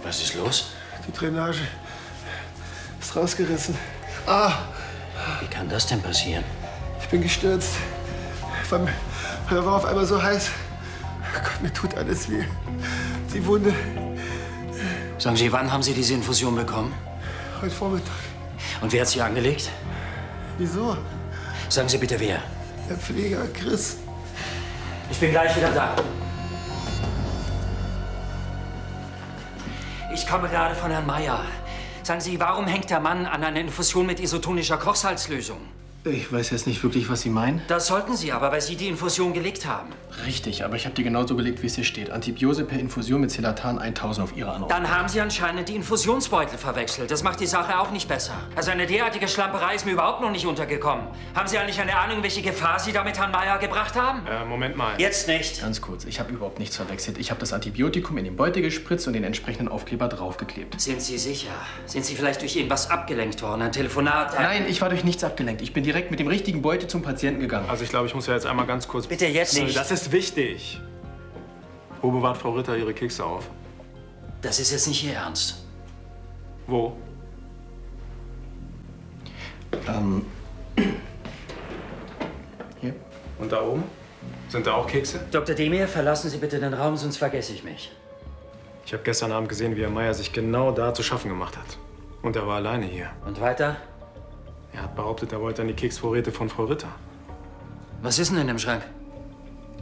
Was ist los? Die Drainage ist rausgerissen. Ah! Wie kann das denn passieren? Ich bin gestürzt. Mir war auf einmal so heiß. Oh Gott, mir tut alles weh. Die Wunde. Sagen Sie, wann haben Sie diese Infusion bekommen? Heute Vormittag. Und wer hat sie angelegt? Wieso? Sagen Sie bitte, wer? Der Pfleger, Chris. Ich bin gleich wieder da. Ich komme gerade von Herrn Meier. Sagen Sie, warum hängt der Mann an einer Infusion mit isotonischer Kochsalzlösung? Ich weiß jetzt nicht wirklich, was Sie meinen. Das sollten Sie aber, weil Sie die Infusion gelegt haben. Richtig, aber ich habe die genauso gelegt, wie es hier steht. Antibiose per Infusion mit Celatan 1000 auf Ihre Anordnung. Dann haben Sie anscheinend die Infusionsbeutel verwechselt. Das macht die Sache auch nicht besser. Also eine derartige Schlamperei ist mir überhaupt noch nicht untergekommen. Haben Sie eigentlich eine Ahnung, welche Gefahr Sie damit Herrn Meier gebracht haben? Moment mal. Jetzt nicht. Ganz kurz, ich habe überhaupt nichts verwechselt. Ich habe das Antibiotikum in den Beutel gespritzt und den entsprechenden Aufkleber draufgeklebt. Sind Sie sicher? Sind Sie vielleicht durch irgendwas abgelenkt worden? Ein Telefonat? Nein, ich war durch nichts abgelenkt. Ich bin direkt mit dem richtigen Beutel zum Patienten gegangen. Also ich glaube, ich muss ja jetzt einmal ganz kurz... Bitte jetzt nicht. Das ist wichtig. Wo bewahrt Frau Ritter ihre Kekse auf? Das ist jetzt nicht Ihr Ernst. Wo? Hier. Und da oben? Sind da auch Kekse? Dr. Demir, verlassen Sie bitte den Raum, sonst vergesse ich mich. Ich habe gestern Abend gesehen, wie Herr Meier sich genau da zu schaffen gemacht hat. Und er war alleine hier. Und weiter? Er hat behauptet, er wollte an die Keksvorräte von Frau Ritter. Was ist denn in dem Schrank?